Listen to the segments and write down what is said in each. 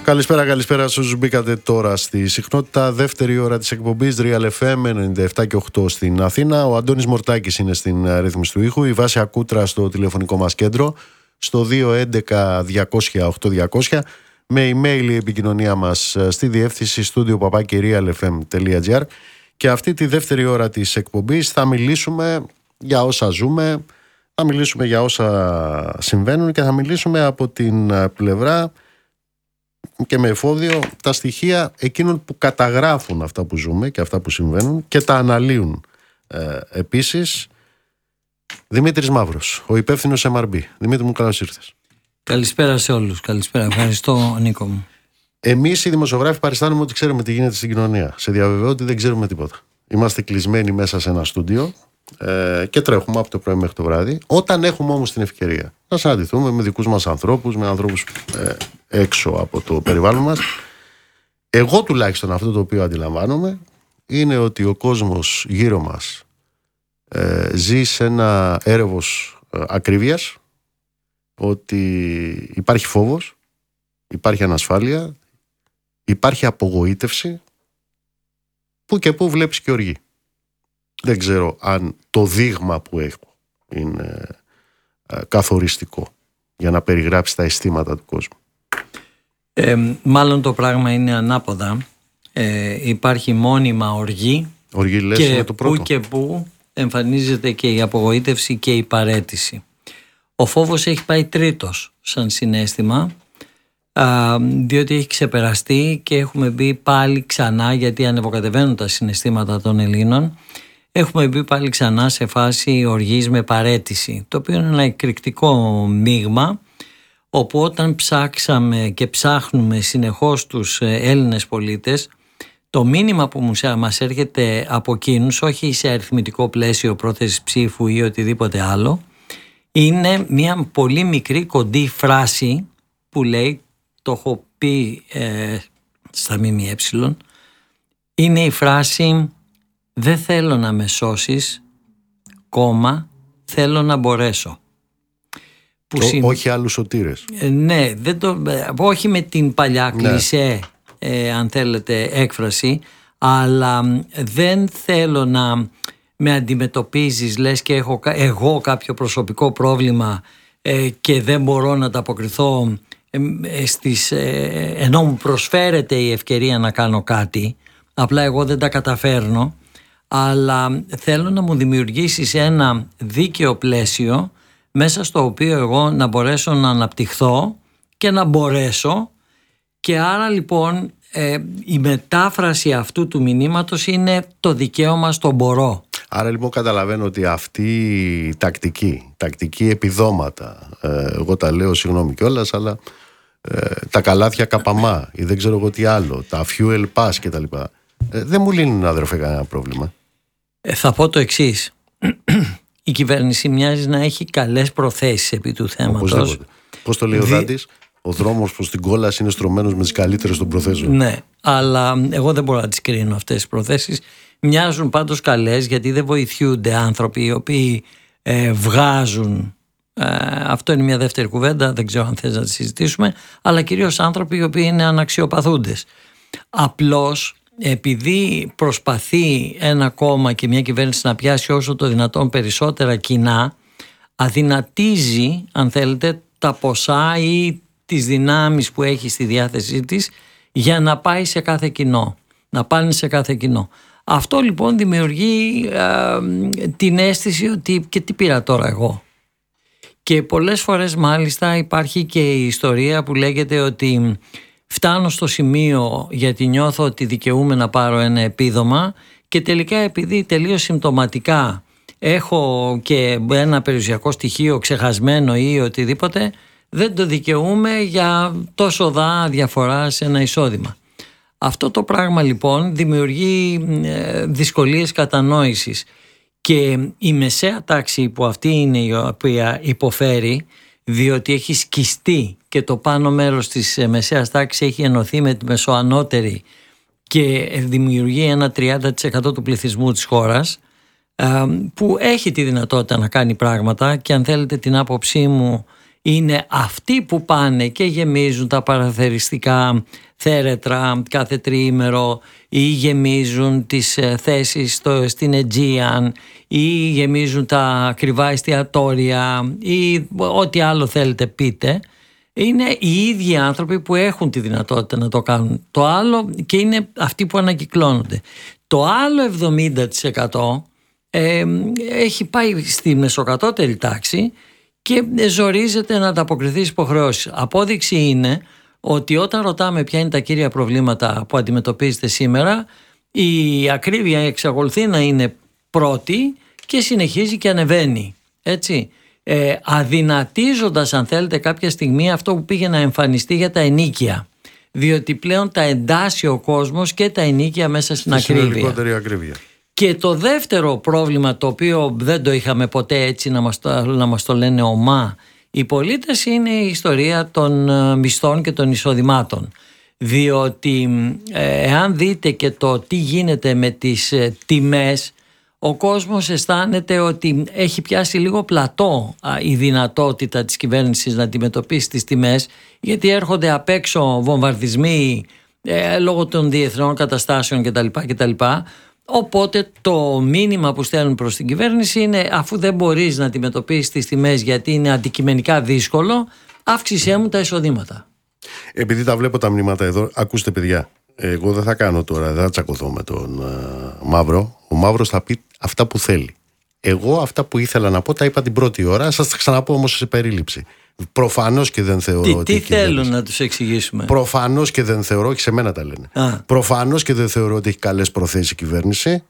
Καλησπέρα σε όσους μπήκατε τώρα στη συχνότητα. Δεύτερη ώρα της εκπομπής Real FM 97 και 8 στην Αθήνα. Ο Αντώνης Μορτάκης είναι στην ρύθμιση του ήχου. Η Βάσια Κούτρα στο τηλεφωνικό μας κέντρο στο 211-200-8200. Με email η επικοινωνία μας στη διεύθυνση studio@realfm.gr. Και αυτή τη δεύτερη ώρα της εκπομπής θα μιλήσουμε για όσα ζούμε, θα μιλήσουμε για όσα συμβαίνουν και θα μιλήσουμε από την πλευρά και με εφόδιο τα στοιχεία εκείνων που καταγράφουν αυτά που ζούμε και αυτά που συμβαίνουν και τα αναλύουν. Επίσης, Δημήτρης Μαύρος, ο υπεύθυνος MRB. Δημήτρη μου, καλώς ήρθες. Καλησπέρα σε όλους. Καλησπέρα. Ευχαριστώ, Νίκο μου. Εμείς οι δημοσιογράφοι παριστάνουμε ότι ξέρουμε τι γίνεται στην κοινωνία. Σε διαβεβαιώ ότι δεν ξέρουμε τίποτα. Είμαστε κλεισμένοι μέσα σε ένα στούντιο και τρέχουμε από το πρωί μέχρι το βράδυ. Όταν έχουμε όμως την ευκαιρία να συναντηθούμε με δικούς μας ανθρώπους, με ανθρώπους έξω από το περιβάλλον μας, εγώ τουλάχιστον αυτό το οποίο αντιλαμβάνομαι είναι ότι ο κόσμος γύρω μας ζει σε ένα έρευος ακρίβειας, ότι υπάρχει φόβος, υπάρχει ανασφάλεια, υπάρχει απογοήτευση, που και που βλέπεις και οργή. Δεν ξέρω αν το δείγμα που έχω είναι καθοριστικό για να περιγράψει τα αισθήματα του κόσμου. Μάλλον το πράγμα είναι ανάποδα. Υπάρχει μόνιμα οργή λες, και το πρώτο. που και που εμφανίζεται και η απογοήτευση και η παραίτηση. Ο φόβος έχει πάει τρίτος σαν συναίσθημα, διότι έχει ξεπεραστεί και έχουμε μπει πάλι ξανά, γιατί ανεβοκατεβαίνουν τα συναισθήματα των Ελλήνων, έχουμε μπει πάλι ξανά σε φάση οργής με παραίτηση, το οποίο είναι ένα εκρηκτικό μείγμα, όπου όταν ψάξαμε και ψάχνουμε συνεχώς τους Έλληνες πολίτες, το μήνυμα που μας έρχεται από εκείνους, όχι σε αριθμητικό πλαίσιο πρόθεσης ψήφου ή οτιδήποτε άλλο, είναι μια πολύ μικρή κοντή φράση που λέει, το έχω πει στα ΜΜΕ, είναι η φράση «Δεν θέλω να με σώσεις, θέλω να μπορέσω». Όχι άλλους σωτήρες. Ναι, όχι με την παλιά κλισέ, αν θέλετε, έκφραση, αλλά δεν θέλω να με αντιμετωπίζεις λες και έχω εγώ κάποιο προσωπικό πρόβλημα και δεν μπορώ να ανταποκριθώ ενώ μου προσφέρεται η ευκαιρία να κάνω κάτι, απλά εγώ δεν τα καταφέρνω, αλλά θέλω να μου δημιουργήσεις ένα δίκαιο πλαίσιο μέσα στο οποίο εγώ να μπορέσω να αναπτυχθώ και να μπορέσω. Και άρα λοιπόν η μετάφραση αυτού του μηνύματος είναι το δικαίωμα στο μπορώ. Άρα λοιπόν καταλαβαίνω ότι αυτή η τακτική επιδόματα, εγώ τα λέω συγγνώμη κιόλας, αλλά τα καλάθια καπαμά ή δεν ξέρω εγώ τι άλλο, τα fuel pass κτλ, δεν μου λύνουν, αδερφέ, κανένα πρόβλημα. Θα πω το εξής. Η κυβέρνηση μοιάζει να έχει καλές προθέσεις επί του θέματος. Οπωσδήποτε. Πώς το λέει ο Δάντης, ο δρόμος προς την κόλαση είναι στρωμένος με τις καλύτερες των προθέσεων. Ναι, αλλά εγώ δεν μπορώ να τις κρίνω αυτές τις προθέσεις. Μοιάζουν πάντως καλές, γιατί δεν βοηθούνται άνθρωποι οι οποίοι βγάζουν. Αυτό είναι μια δεύτερη κουβέντα, δεν ξέρω αν θες να τη συζητήσουμε, αλλά κυρίως άνθρωποι οι οποίοι είναι αναξιοπαθούντες. Απλώς επειδή προσπαθεί ένα κόμμα και μια κυβέρνηση να πιάσει όσο το δυνατόν περισσότερα κοινά, αδυνατίζει, αν θέλετε, τα ποσά ή τις δυνάμεις που έχει στη διάθεσή της για να πάει σε κάθε κοινό, να πάνε σε κάθε κοινό. Αυτό λοιπόν δημιουργεί την αίσθηση ότι και τι πήρα τώρα εγώ. Και πολλές φορές μάλιστα υπάρχει και η ιστορία που λέγεται ότι φτάνω στο σημείο γιατί νιώθω ότι δικαιούμαι να πάρω ένα επίδομα και τελικά επειδή τελείως συμπτωματικά έχω και ένα περιουσιακό στοιχείο ξεχασμένο ή οτιδήποτε, δεν το δικαιούμαι για τόσο διαφορά σε ένα εισόδημα. Αυτό το πράγμα λοιπόν δημιουργεί δυσκολίες κατανόησης και η μεσαία τάξη που αυτή είναι η οποία υποφέρει, διότι έχει σκιστεί και το πάνω μέρος της μεσαίας τάξης έχει ενωθεί με τη μεσοανώτερη και δημιουργεί ένα 30% του πληθυσμού της χώρας, που έχει τη δυνατότητα να κάνει πράγματα και αν θέλετε την άποψή μου είναι αυτοί που πάνε και γεμίζουν τα παραθεριστικά θέρετρα κάθε τριήμερο ή γεμίζουν τις θέσεις στην Aegean ή γεμίζουν τα ακριβά εστιατόρια ή ό,τι άλλο θέλετε πείτε. Είναι οι ίδιοι άνθρωποι που έχουν τη δυνατότητα να το κάνουν. Το άλλο, και είναι αυτοί που ανακυκλώνονται. Το άλλο 70% έχει πάει στη μεσοκατώτερη τάξη και ζορίζεται να ανταποκριθεί στις υποχρεώσεις. Απόδειξη είναι ότι όταν ρωτάμε ποια είναι τα κύρια προβλήματα που αντιμετωπίζετε σήμερα, η ακρίβεια εξακολουθεί να είναι πρώτη και συνεχίζει και ανεβαίνει. Έτσι. Αδυνατίζοντας, αν θέλετε, κάποια στιγμή αυτό που πήγε να εμφανιστεί για τα ενοίκια. Διότι πλέον τα εντάσσει ο κόσμος και τα ενοίκια μέσα στην ακρίβεια. Και το δεύτερο πρόβλημα, το οποίο δεν το είχαμε ποτέ έτσι να μας το λένε ομά οι πολίτες, είναι η ιστορία των μισθών και των εισοδημάτων. Διότι εάν δείτε και το τι γίνεται με τις τιμές, ο κόσμος αισθάνεται ότι έχει πιάσει λίγο πλατό η δυνατότητα της κυβέρνησης να αντιμετωπίσει τις τιμές, γιατί έρχονται απ' έξω βομβαρδισμοί λόγω των διεθνών καταστάσεων κτλ. Οπότε το μήνυμα που στέλνουν προς την κυβέρνηση είναι, αφού δεν μπορείς να αντιμετωπίσεις τις τιμές γιατί είναι αντικειμενικά δύσκολο, αύξησέ μου τα εισοδήματα. Επειδή τα βλέπω τα μηνύματα εδώ, ακούστε παιδιά, εγώ δεν θα κάνω τώρα, δεν θα τσακωθώ με τον Μαύρο. Ο Μαύρος θα πει αυτά που θέλει. Εγώ αυτά που ήθελα να πω τα είπα την πρώτη ώρα, σας τα ξαναπώ όμως σε περίληψη. Προφανώς και δεν θεωρώ τι θέλουν να τους εξηγήσουμε. Προφανώς και δεν θεωρώ, και σε μένα τα λένε. Προφανώς και δεν θεωρώ ότι έχει καλές προθέσεις η κυβέρνηση.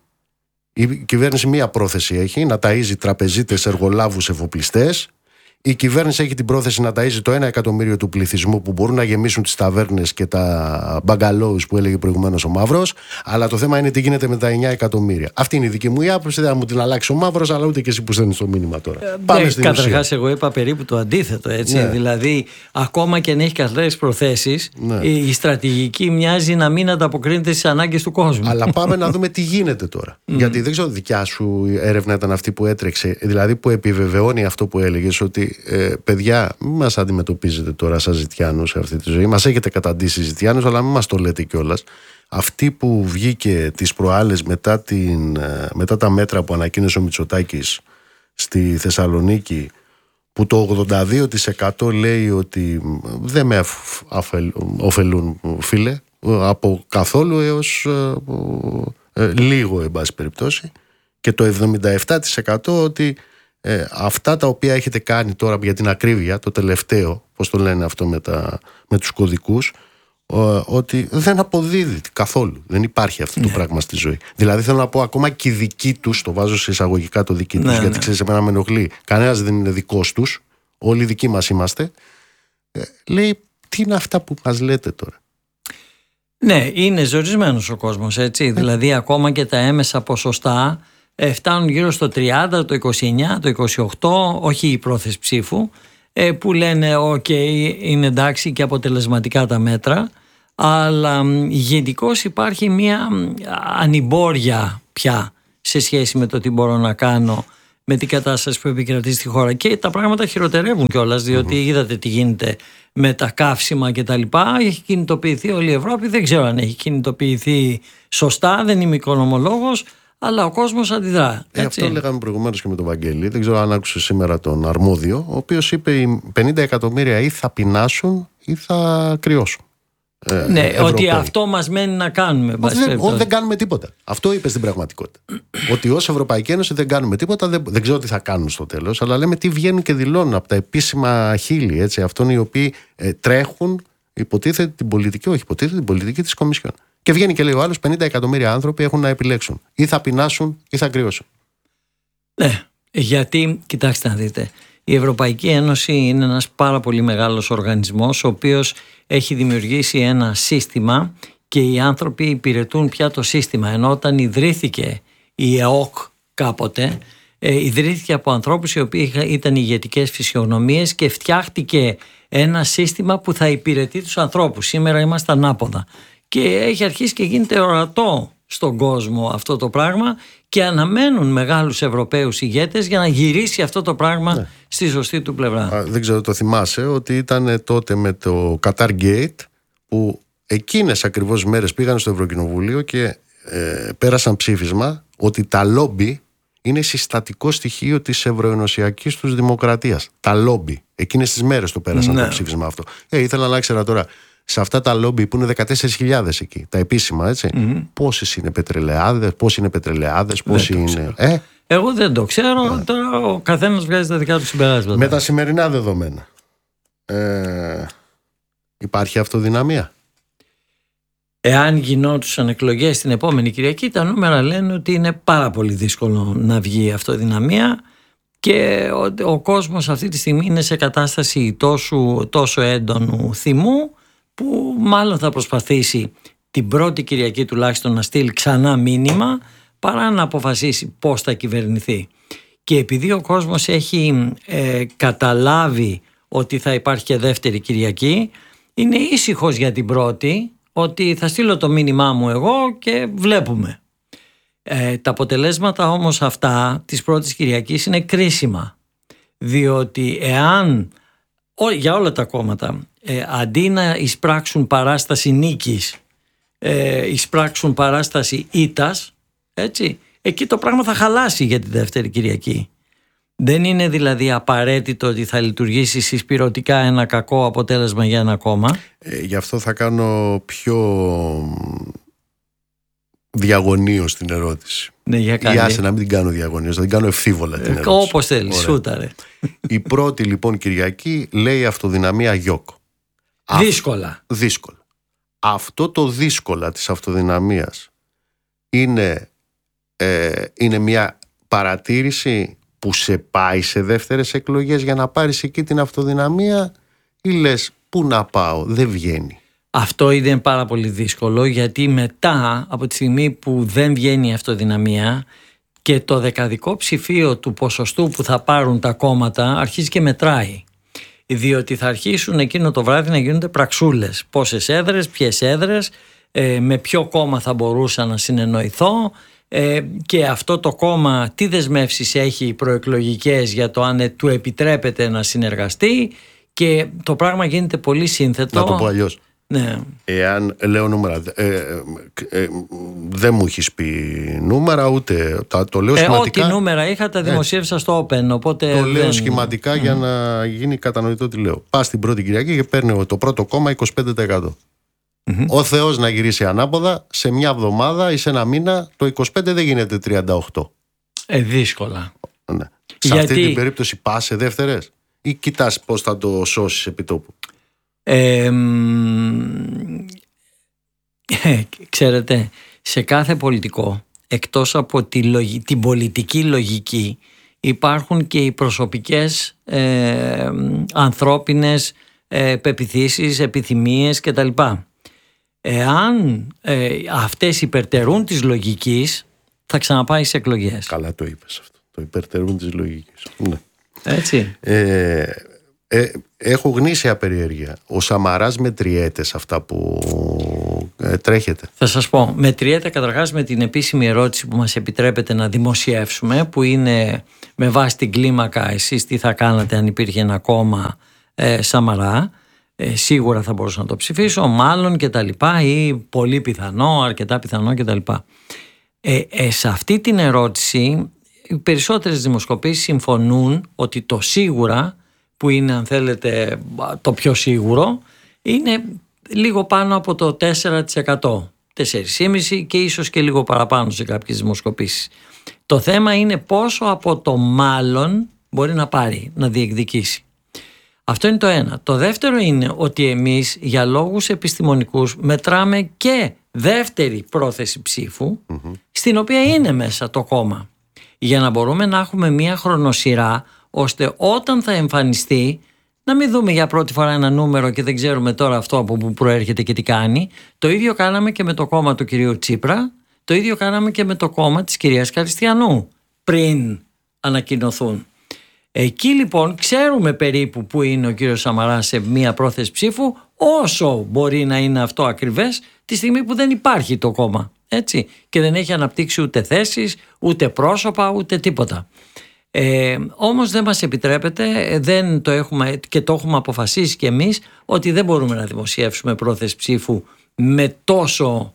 Η κυβέρνηση μία πρόθεση έχει, να ταΐζει τραπεζίτες, εργολάβους, εφοπλιστές. Η κυβέρνηση έχει την πρόθεση να ταΐζει το 1 εκατομμύριο του πληθυσμού που μπορούν να γεμίσουν τις ταβέρνες και τα μπαγκαλόους που έλεγε προηγουμένως ο Μαύρος. Αλλά το θέμα είναι τι γίνεται με τα 9 εκατομμύρια. Αυτή είναι η δική μου άποψη. Δεν θα μου την αλλάξει ο Μαύρος, αλλά ούτε και εσύ που στέλνεις το μήνυμα τώρα. Πάμε στην ουσία. Καταρχάς, εγώ είπα περίπου το αντίθετο. Έτσι. Ναι. Δηλαδή, ακόμα και αν έχει καλές προθέσεις, ναι, η στρατηγική μοιάζει να μην ανταποκρίνεται στις ανάγκες του κόσμου. Αλλά πάμε να δούμε τι γίνεται τώρα. Γιατί δεν ξέρω, δικιά σου έρευνα ήταν αυτή που έτρεξε, δηλαδή που επιβεβαιώνει αυτό που έλεγες, ότι παιδιά, μην μας αντιμετωπίζετε τώρα σαν ζητιάνους σε αυτή τη ζωή. Μας έχετε καταντήσει ζητιάνους, αλλά μην μας το λέτε κιόλας. Αυτή που βγήκε τις προάλλες μετά τα μέτρα που ανακοίνωσε ο Μητσοτάκης στη Θεσσαλονίκη, που το 82% λέει ότι δεν με ωφελούν, φίλε, από καθόλου έως λίγο, εν πάση περιπτώσει, και το 77% ότι αυτά τα οποία έχετε κάνει τώρα για την ακρίβεια, το τελευταίο, πώς το λένε αυτό με τους κωδικούς, ότι δεν αποδίδει καθόλου. Δεν υπάρχει αυτό το πράγμα στη ζωή. Δηλαδή θέλω να πω, ακόμα και οι δικοί τους, το βάζω σε εισαγωγικά το δική τους, γιατί ξέρεις, εμένα με ενοχλεί, κανένας δεν είναι δικός τους, όλοι δικοί μας είμαστε. Λέει, τι είναι αυτά που μας λέτε τώρα. Ναι, είναι ζορισμένος ο κόσμος, έτσι. Δηλαδή ακόμα και τα έμεσα ποσοστά φτάνουν γύρω στο 30, το 29, το 28, όχι η πρόθεση ψήφου, που λένε ok, είναι εντάξει και αποτελεσματικά τα μέτρα, αλλά γενικώς υπάρχει μια ανημπόρια πια σε σχέση με το τι μπορώ να κάνω με την κατάσταση που επικρατεί στη χώρα, και τα πράγματα χειροτερεύουν κιόλας, διότι είδατε τι γίνεται με τα καύσιμα και τα λοιπά. Έχει κινητοποιηθεί όλη η Ευρώπη, δεν ξέρω αν έχει κινητοποιηθεί σωστά, δεν είμαι οικονομολόγος, αλλά ο κόσμος αντιδρά. Αυτό λέγαμε προηγουμένως και με τον Βαγγέλη. Δεν ξέρω αν άκουσε σήμερα τον αρμόδιο, ο οποίος είπε οι 50 εκατομμύρια ή θα πεινάσουν ή θα κρυώσουν. Ναι, Ευρωπαίοι. Ότι αυτό μας μένει να κάνουμε. Δεν κάνουμε τίποτα. Αυτό είπε στην πραγματικότητα. Ότι ως Ευρωπαϊκή Ένωση δεν κάνουμε τίποτα, δεν ξέρω τι θα κάνουν στο τέλος, αλλά λέμε τι βγαίνουν και δηλώνουν από τα επίσημα χείλη, έτσι, αυτών οι οποίοι τρέχουν, υποτίθεται την πολιτική, όχι υποτίθεται την πολιτική της Κομισιόν. Και βγαίνει και λέει ο άλλος, 50 εκατομμύρια άνθρωποι έχουν να επιλέξουν. Ή θα πεινάσουν ή θα κρυώσουν. Ναι, γιατί, κοιτάξτε να δείτε, η Ευρωπαϊκή Ένωση είναι ένας πάρα πολύ μεγάλος οργανισμός, ο οποίος έχει δημιουργήσει ένα σύστημα και οι άνθρωποι υπηρετούν πια το σύστημα. Ενώ όταν ιδρύθηκε η ΕΟΚ κάποτε, ιδρύθηκε από ανθρώπους οι οποίοι ήταν ηγετικές φυσιογνωμίες και φτιάχτηκε ένα σύστημα που θα υπηρετεί τους ανθρώπους. Σήμερα είμαστε ανάποδα. Και έχει αρχίσει και γίνεται ορατό στον κόσμο αυτό το πράγμα και αναμένουν μεγάλους Ευρωπαίους ηγέτες για να γυρίσει αυτό το πράγμα στη σωστή του πλευρά. Δεν ξέρω, το θυμάσαι ότι ήταν τότε με το Qatar Gate που εκείνες ακριβώς μέρες πήγαν στο Ευρωκοινοβούλιο και πέρασαν ψήφισμα ότι τα λόμπι είναι συστατικό στοιχείο της ευρωενωσιακής τους δημοκρατίας. Τα λόμπι. Εκείνες τις μέρες το πέρασαν το ψήφισμα αυτό. Ήθελα να ξέρω τώρα, σε αυτά τα λόμπι που είναι 14.000 εκεί, τα επίσημα, έτσι, πόσοι είναι πετρελαιάδες, πόσοι είναι. Εγώ δεν το ξέρω, τώρα ο καθένας βγάζει τα δικά του συμπεράσματα. Με τα σημερινά δεδομένα, υπάρχει αυτοδυναμία? Εάν γινόντουσαν εκλογές την επόμενη Κυριακή, τα νούμερα λένε ότι είναι πάρα πολύ δύσκολο να βγει αυτοδυναμία και ο κόσμος αυτή τη στιγμή είναι σε κατάσταση τόσο έντονου θυμού που μάλλον θα προσπαθήσει την πρώτη Κυριακή τουλάχιστον να στείλει ξανά μήνυμα παρά να αποφασίσει πώς θα κυβερνηθεί. Και επειδή ο κόσμος έχει καταλάβει ότι θα υπάρχει και δεύτερη Κυριακή, είναι ήσυχος για την πρώτη, ότι θα στείλω το μήνυμά μου εγώ και βλέπουμε. Τα αποτελέσματα όμως αυτά της πρώτης Κυριακής είναι κρίσιμα, διότι εάν για όλα τα κόμματα αντί να εισπράξουν παράσταση νίκης, εισπράξουν παράσταση ήττας, έτσι, εκεί το πράγμα θα χαλάσει για τη δεύτερη Κυριακή. Δεν είναι δηλαδή απαραίτητο ότι θα λειτουργήσει συσπηρωτικά ένα κακό αποτέλεσμα για ένα κόμμα. Γι' αυτό θα κάνω πιο διαγωνίως την ερώτηση. Ναι, για ή άσε να μην την κάνω διαγωνίως, θα την κάνω ευθύβολα την ερώτηση. Όπως θέλεις, σούταρε. Η πρώτη λοιπόν Κυριακή λέει αυτοδυναμία Γιώκο. Δύσκολα. Αυτό το δύσκολα της αυτοδυναμίας είναι μια παρατήρηση που σε πάει σε δεύτερες εκλογές για να πάρεις εκεί την αυτοδυναμία, ή λες πού να πάω, δεν βγαίνει? Αυτό είναι πάρα πολύ δύσκολο, γιατί μετά από τη στιγμή που δεν βγαίνει η αυτοδυναμία και το δεκαδικό ψηφίο του ποσοστού που θα πάρουν τα κόμματα αρχίζει και μετράει, διότι θα αρχίσουν εκείνο το βράδυ να γίνονται πραξούλες. Πόσες έδρες, ποιες έδρες, με ποιο κόμμα θα μπορούσα να συνεννοηθώ, και αυτό το κόμμα τι δεσμεύσεις έχει προεκλογικές για το αν του επιτρέπεται να συνεργαστεί, και το πράγμα γίνεται πολύ σύνθετο. Να το πω αλλιώς. Ναι. Εάν λέω νούμερα, δεν μου έχεις πει νούμερα, ούτε το λέω σχηματικά. Ό,τι νούμερα είχα τα δημοσίευσα στο Open, οπότε το λέω σχηματικά για να γίνει κατανοητό τι λέω. Πας την πρώτη Κυριακή και παίρνει το πρώτο κόμμα 25%. Ο Θεός να γυρίσει ανάποδα, σε μια εβδομάδα ή σε ένα μήνα το 25% δεν γίνεται 38%. Δύσκολα. Ναι. Σε αυτή την περίπτωση πας σε δεύτερες ή κοιτάς πώς θα το σώσεις επί τόπου? Ξέρετε, σε κάθε πολιτικό, εκτός από την πολιτική λογική, υπάρχουν και οι προσωπικές ανθρώπινες πεποιθήσεις, επιθυμίες κτλ. Εάν αυτές υπερτερούν της λογικής, θα ξαναπάει σε εκλογές. Καλά το είπες αυτό, το υπερτερούν της λογικής. Ναι. Έτσι. Έχω γνήσια περιέργεια. Ο Σαμαράς μετριέται σε αυτά που τρέχετε? Θα σας πω, μετριέται καταρχάς με την επίσημη ερώτηση που μας επιτρέπετε να δημοσιεύσουμε, που είναι με βάση την κλίμακα εσείς τι θα κάνατε αν υπήρχε ένα κόμμα Σαμαρά. Σίγουρα θα μπορούσα να το ψηφίσω, μάλλον και τα λοιπά, ή πολύ πιθανό, αρκετά πιθανό και τα λοιπά. Σε αυτή την ερώτηση οι περισσότερες δημοσκοπήσεις συμφωνούν ότι το σίγουρα, που είναι αν θέλετε το πιο σίγουρο, είναι λίγο πάνω από το 4%, 4,5% και ίσως και λίγο παραπάνω σε κάποιες δημοσκοπήσεις. Το θέμα είναι πόσο από το μάλλον μπορεί να πάρει, να διεκδικήσει. Αυτό είναι το ένα. Το δεύτερο είναι ότι εμείς για λόγους επιστημονικούς μετράμε και δεύτερη πρόθεση ψήφου, στην οποία είναι μέσα το κόμμα, για να μπορούμε να έχουμε μία χρονοσυρά, ώστε όταν θα εμφανιστεί να μην δούμε για πρώτη φορά ένα νούμερο και δεν ξέρουμε τώρα αυτό από που προέρχεται και τι κάνει. Το ίδιο κάναμε και με το κόμμα του κυρίου Τσίπρα, το ίδιο κάναμε και με το κόμμα της κυρίας Καριστιανού πριν ανακοινωθούν. Εκεί λοιπόν ξέρουμε περίπου που είναι ο κύριος Σαμαράς σε μία πρόθεση ψήφου, όσο μπορεί να είναι αυτό ακριβές τη στιγμή που δεν υπάρχει το κόμμα Έτσι, και δεν έχει αναπτύξει ούτε θέσεις, ούτε πρόσωπα, ούτε τίποτα. Όμως δεν μας επιτρέπεται, δεν το έχουμε, και το έχουμε αποφασίσει και εμείς, ότι δεν μπορούμε να δημοσιεύσουμε πρόθεση ψήφου με τόσο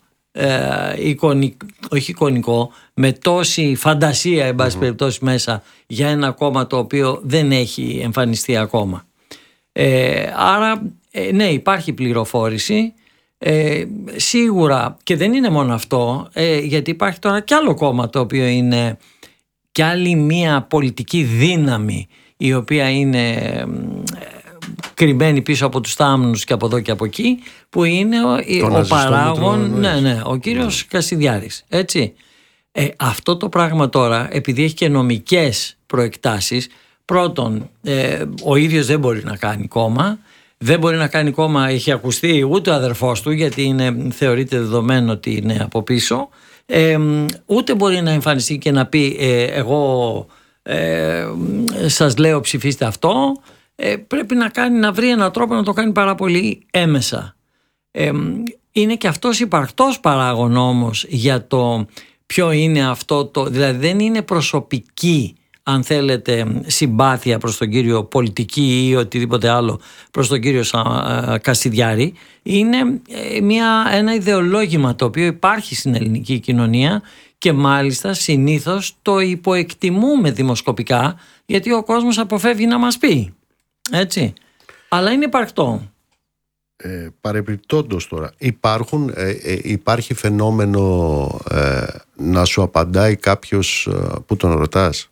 όχι εικονικό, με τόση φαντασία εν πάση περιπτώσει μέσα για ένα κόμμα το οποίο δεν έχει εμφανιστεί ακόμα. Άρα ναι, υπάρχει πληροφόρηση, σίγουρα, και δεν είναι μόνο αυτό, γιατί υπάρχει τώρα κι άλλο κόμμα το οποίο είναι κι άλλη μία πολιτική δύναμη η οποία είναι κρυμμένη πίσω από τους θάμνους και από εδώ και από εκεί, που είναι ο παράγων, ο κύριος Κασιδιάρης, έτσι. Αυτό το πράγμα τώρα, επειδή έχει και νομικές προεκτάσεις, πρώτον, ο ίδιος δεν μπορεί να κάνει κόμμα. Δεν μπορεί να κάνει κόμμα, έχει ακουστεί, ούτε ο αδερφός του, γιατί θεωρείται δεδομένο ότι είναι από πίσω. Ούτε μπορεί να εμφανιστεί και να πει εγώ σας λέω ψηφίστε αυτό. Πρέπει να βρει έναν τρόπο να το κάνει πάρα πολύ έμεσα. Είναι και αυτός υπαρκτός παράγων όμως για το ποιο είναι αυτό το, δηλαδή δεν είναι προσωπική, αν θέλετε, συμπάθεια προς τον κύριο, πολιτική ή οτιδήποτε άλλο προς τον κύριο Κασιδιάρη. Είναι ένα ιδεολόγημα το οποίο υπάρχει στην ελληνική κοινωνία και μάλιστα συνήθως το υποεκτιμούμε δημοσκοπικά, γιατί ο κόσμος αποφεύγει να μας πει, έτσι, αλλά είναι υπαρκτό. Παρεπιπτόντως τώρα, υπάρχει φαινόμενο να σου απαντάει κάποιος που τον ρωτάς,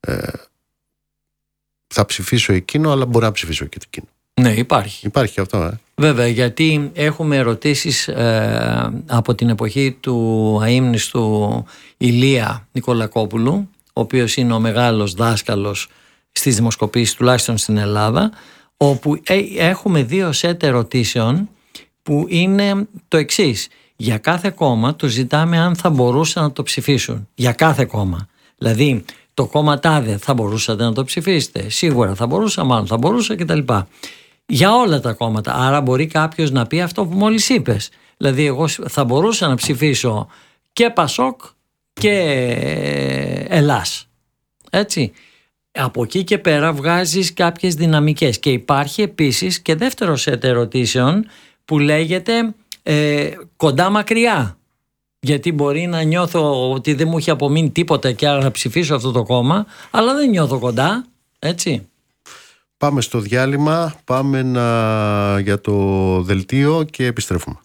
θα ψηφίσω εκείνο, αλλά μπορεί να ψηφίσω και εκείνο. Ναι, υπάρχει. Υπάρχει αυτό, Βέβαια, γιατί έχουμε ερωτήσεις από την εποχή του αείμνηστου Ηλία Νικολακόπουλου, ο οποίος είναι ο μεγάλος δάσκαλος στις δημοσκοπήσεις, τουλάχιστον στην Ελλάδα, όπου έχουμε 2 σετ ερωτήσεων που είναι το εξής. Για κάθε κόμμα τους ζητάμε αν θα μπορούσαν να το ψηφίσουν. Για κάθε κόμμα. Δηλαδή, το κόμμα τάδε θα μπορούσατε να το ψηφίσετε? Σίγουρα θα μπορούσα, μάλλον θα μπορούσα κτλ. Για όλα τα κόμματα. Άρα μπορεί κάποιος να πει αυτό που μόλις είπες. Δηλαδή εγώ θα μπορούσα να ψηφίσω και Πασόκ και Ελλάς. Έτσι. Από εκεί και πέρα βγάζεις κάποιες δυναμικές. Και υπάρχει επίσης και δεύτερο σετ ερωτήσεων που λέγεται κοντά μακριά. Γιατί μπορεί να νιώθω ότι δεν μου έχει απομείνει τίποτα και άρα να ψηφίσω αυτό το κόμμα, αλλά δεν νιώθω κοντά, έτσι. Πάμε στο διάλειμμα, πάμε για το δελτίο και επιστρέφουμε.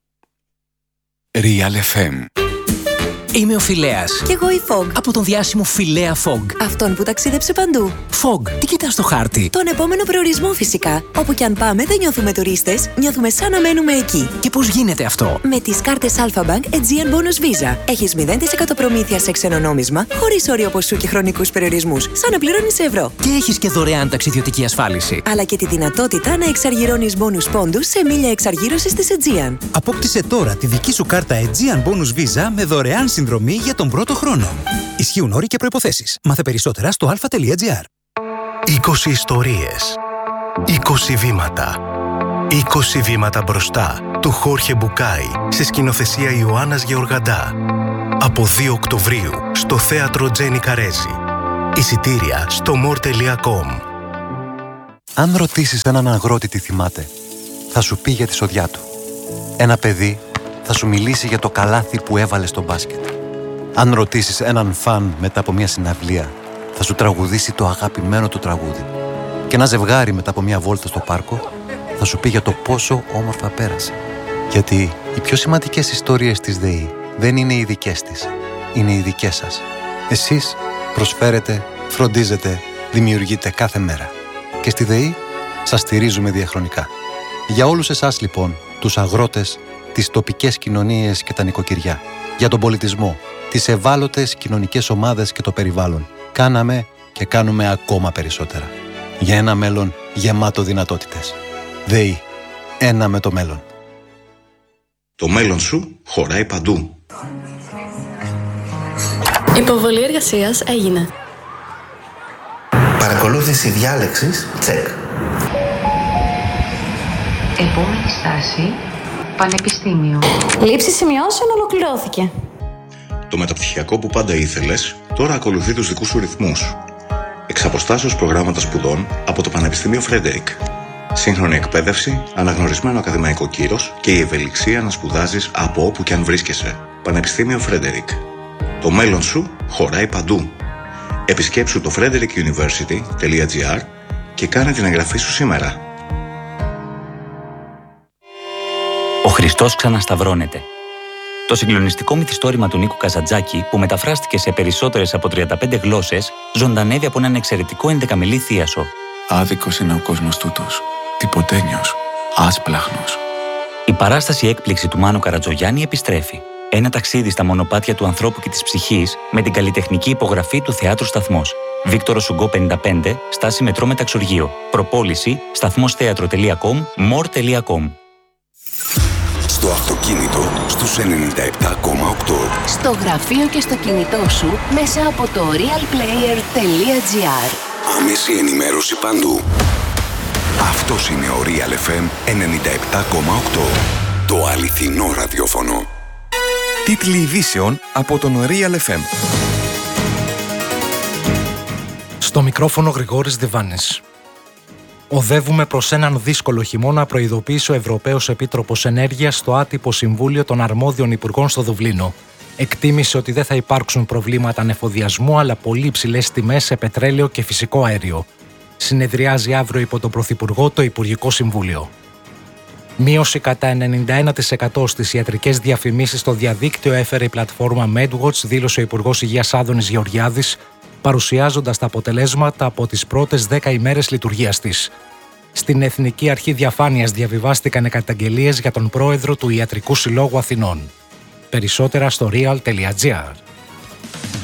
Real FM. Είμαι ο Φιλέας. Κι εγώ η Fog. Από τον διάσημο Φιλέα Fog. Αυτόν που ταξίδεψε παντού. Fog, τι κοιτάς στο χάρτη? Τον επόμενο προορισμό φυσικά. Όπου κι αν πάμε δεν νιώθουμε τουρίστες, νιώθουμε σαν να μένουμε εκεί. Και πώς γίνεται αυτό? Με τις κάρτες Alpha Bank Aegean Bonus Visa. Έχεις 0% προμήθεια σε ξένο νόμισμα, χωρίς όριο ποσού και χρονικούς περιορισμούς, σαν να πληρώνεις σε ευρώ. Και έχεις και δωρεάν ταξιδιωτική ασφάλιση. Αλλά και τη δυνατότητα να εξαργυρώνεις bonus πόντους σε μίλια εξαργύρωσης της Aegean. Απόκτησε τώρα τη δική σου κάρτα Aegean Bonus Visa με δωρεάν συνδρομή για τον πρώτο χρόνο. Ισχύουν όροι και προϋποθέσεις. Μάθε περισσότερα στο alpha.gr. 20 ιστορίες. 20 βήματα. 20 βήματα μπροστά του Χόρχε Μπουκάη σε σκηνοθεσία Ιωάννας Γεωργαντά. Από 2 Οκτωβρίου στο θέατρο Τζένι Καρέζη. Εισιτήρια στο more.com. Αν ρωτήσεις έναν αγρότη τι θυμάται, θα σου πει για τη σοδιά του. Ένα παιδί θα σου μιλήσει για το καλάθι που έβαλε στο μπάσκετ. Αν ρωτήσεις έναν φαν μετά από μια συναυλία, θα σου τραγουδήσει το αγαπημένο του τραγούδι. Και ένα ζευγάρι μετά από μια βόλτα στο πάρκο θα σου πει για το πόσο όμορφα πέρασε. Γιατί οι πιο σημαντικές ιστορίες της ΔΕΗ δεν είναι οι δικές της, είναι οι δικές σας. Εσείς προσφέρετε, φροντίζετε, δημιουργείτε κάθε μέρα. Και στη ΔΕΗ σας στηρίζουμε διαχρονικά. Για όλους εσάς λοιπόν, τους αγρότες, τις τοπικές κοινωνίες και τα νοικοκυριά, για τον πολιτισμό, τις ευάλωτες κοινωνικές ομάδες και το περιβάλλον, κάναμε και κάνουμε ακόμα περισσότερα. Για ένα μέλλον γεμάτο δυνατότητες. ΔΕΗ. Ένα με το μέλλον. Το μέλλον σου χωράει παντού. Υποβολή εργασίας έγινε. Παρακολούθηση διάλεξης, τσεκ. Επόμενη στάση, πανεπιστήμιο. Λήψη σημειώσεων ολοκληρώθηκε. Το μεταπτυχιακό που πάντα ήθελες, τώρα ακολουθεί τους δικούς σου ρυθμούς. Εξ αποστάσεως προγράμματα σπουδών από το Πανεπιστήμιο Φρέντερικ. Σύγχρονη εκπαίδευση, αναγνωρισμένο ακαδημαϊκό κύρος και η ευελιξία να σπουδάζεις από όπου και αν βρίσκεσαι. Πανεπιστήμιο Φρέντερικ. Το μέλλον σου χωράει παντού. Επισκέψου το frederickuniversity.gr και κάνε την εγγραφή σου σήμερα. Ο Χριστός ξανασταυρώνεται. Το συγκλονιστικό μυθιστόρημα του Νίκου Καζαντζάκη, που μεταφράστηκε σε περισσότερες από 35 γλώσσες, ζωντανεύει από έναν εξαιρετικό 11μηλή θίασο. Άδικος είναι ο κόσμος τούτος. Τυποτένιος. Άσπλαχνος. Η παράσταση έκπληξη του Μάνου Καρατζογιάννη επιστρέφει. Ένα ταξίδι στα μονοπάτια του ανθρώπου και της ψυχής με την καλλιτεχνική υπογραφή του Θεάτρου Σταθμός. Βίκτορο Σουγκό 55, στάση μετρό Μεταξουργείο. Προπόληση σταθμostheatro.com, more.com. Στο αυτοκίνητο στους 97,8. Στο γραφείο και στο κινητό σου μέσα από το realplayer.gr. Άμεση ενημέρωση παντού. Αυτός είναι ο Real FM 97,8. Το αληθινό ραδιόφωνο. Τίτλοι ειδήσεων από τον Real FM. Στο μικρόφωνο Γρηγόρης Διβάνης. Οδεύουμε προς έναν δύσκολο χειμώνα, προειδοποίησε ο Ευρωπαίος Επίτροπος Ενέργειας στο άτυπο Συμβούλιο των Αρμόδιων Υπουργών στο Δουβλίνο. Εκτίμησε ότι δεν θα υπάρξουν προβλήματα ανεφοδιασμού, αλλά πολύ υψηλές τιμές σε πετρέλαιο και φυσικό αέριο. Συνεδριάζει αύριο υπό τον Πρωθυπουργό το Υπουργικό Συμβούλιο. Μείωση κατά 91% στις ιατρικές διαφημίσεις στο διαδίκτυο έφερε η πλατφόρμα MedWatch, δήλωσε ο Υπουργός Υγείας Άδωνης Γεωργιάδης, παρουσιάζοντας τα αποτελέσματα από τις πρώτες 10 ημέρες λειτουργίας της. Στην Εθνική Αρχή Διαφάνειας διαβιβάστηκαν καταγγελίες για τον πρόεδρο του Ιατρικού Συλλόγου Αθηνών. Περισσότερα στο real.gr.